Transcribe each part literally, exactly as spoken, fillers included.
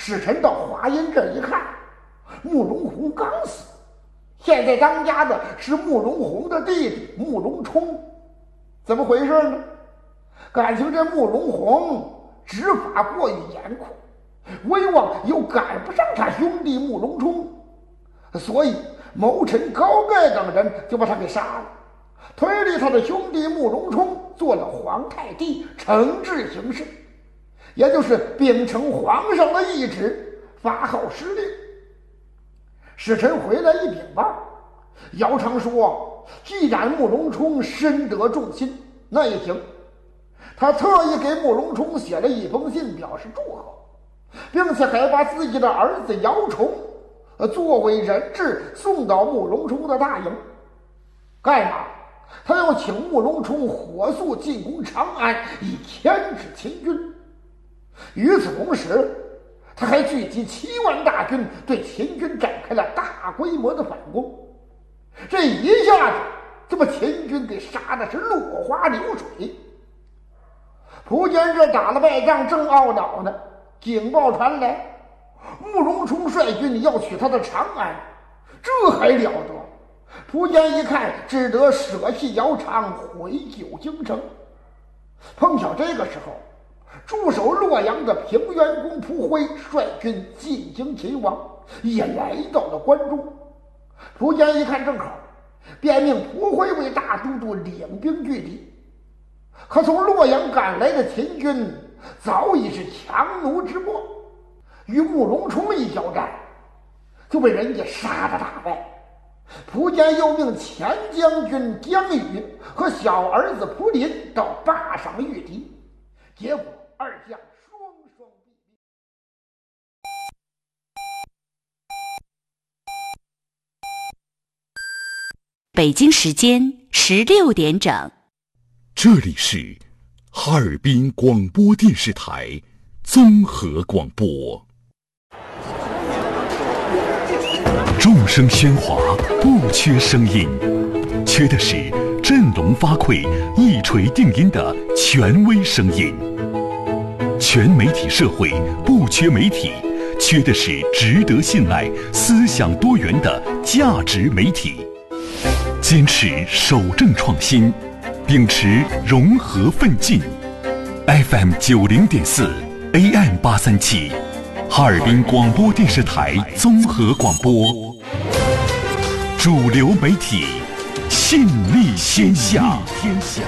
使臣到华阴这一看，慕容宏刚死，现在当家的是慕容宏的弟弟慕容冲，怎么回事呢？感情这慕容宏执法过于严酷，威望又赶不上他兄弟慕容冲，所以谋臣高盖等人就把他给杀了，推立他的兄弟慕容冲做了皇太帝，惩治行事，也就是秉承皇上的懿旨，发号施令。使臣回来一禀报，姚苌说，既然慕容冲深得众心，那也行。他特意给慕容冲写了一封信表示祝贺，并且还把自己的儿子姚崇作为人质送到慕容冲的大营。干嘛？他要请慕容冲火速进攻长安，以牵制秦军。与此同时，他还聚集七万大军，对秦军展开了大规模的反攻。这一下子就把秦军给杀的是落花流水。苻坚这打了败仗，正懊恼呢，警报传来，慕容冲率军要取他的长安，这还了得？苻坚一看，只得舍弃姚苌，回救京城。碰巧这个时候，驻守洛阳的平原公蒲辉率军进京秦王，也来到了关中。苻坚一看正好，便命蒲辉为大都督领兵拒敌。可从洛阳赶来的秦军早已是强弩之末，与慕容冲一交战，就被人家杀得大败。苻坚又命前将军姜羽和小儿子蒲林到坝上御敌，结果二将双双毙命。 北京时间十六点整， 这里是哈尔滨广播电视台综合广播。众声喧哗，不缺声音，缺的是振聋发聩、一锤定音的权威声音。全媒体社会不缺媒体，缺的是值得信赖、思想多元的价值媒体。坚持守正创新，秉持融合奋进。F M 九零点四 A M 八三七，哈尔滨广播电视台综合广播。主流媒体，信力天下。天下。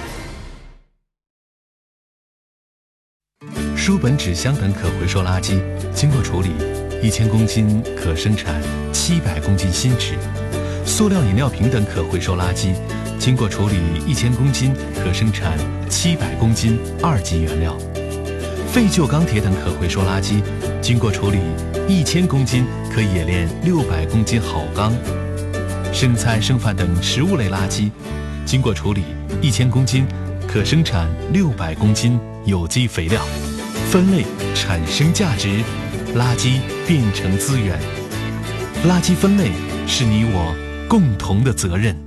书本、纸箱等可回收垃圾经过处理，一千公斤可生产七百公斤新纸。塑料饮料瓶等可回收垃圾经过处理，一千公斤可生产七百公斤二级原料。废旧钢铁等可回收垃圾经过处理，一千公斤可冶炼六百公斤好钢。剩菜剩饭等食物类垃圾经过处理，一千公斤可生产六百公斤有机肥料。分类产生价值，垃圾变成资源。垃圾分类是你我共同的责任。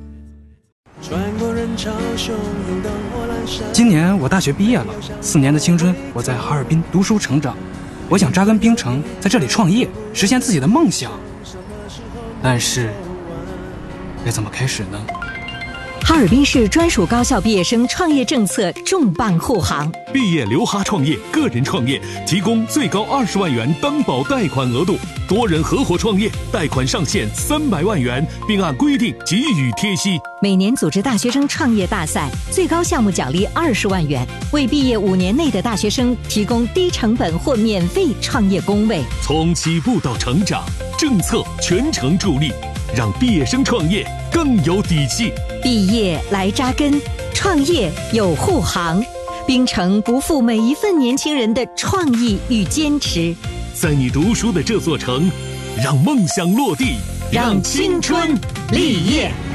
今年我大学毕业了，四年的青春我在哈尔滨读书成长，我想扎根冰城，在这里创业，实现自己的梦想。但是该怎么开始呢？ 哈尔滨市专属高校毕业生创业政策重磅护航， 毕业留哈创业，个人创业提供最高二十万元担保贷款额度，多人合伙创业贷款上限三百万元，并按规定给予贴息。 每年组织大学生创业大赛，最高项目奖励二十万元，为毕业五年内的大学生提供低成本或免费创业工位。 从起步到成长，政策全程助力，让毕业生创业更有底气。 毕业来扎根，创业有护航。冰城不负每一份年轻人的创意与坚持。 在你读书的这座城，让梦想落地， 让青春立业。